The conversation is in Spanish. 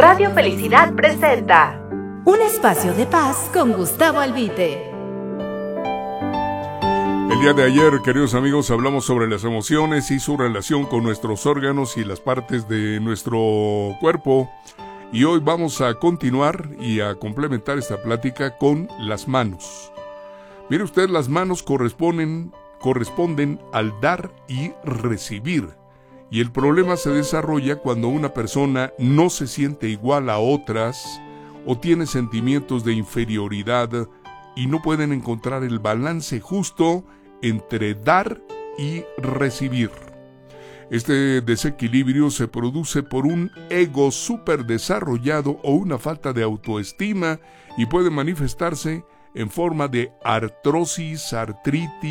Radio Felicidad presenta Un espacio de paz con Gustavo Albite. El día de ayer, queridos amigos, hablamos sobre las emociones y su relación con nuestros órganos y las partes de nuestro cuerpo. Y hoy vamos a continuar y a complementar esta plática con las manos. Mire usted, las manos corresponden al dar y recibir. Y el problema se desarrolla cuando una persona no se siente igual a otras o tiene sentimientos de inferioridad y no pueden encontrar el balance justo entre dar y recibir. Este desequilibrio se produce por un ego superdesarrollado o una falta de autoestima y puede manifestarse en forma de artrosis, artritis,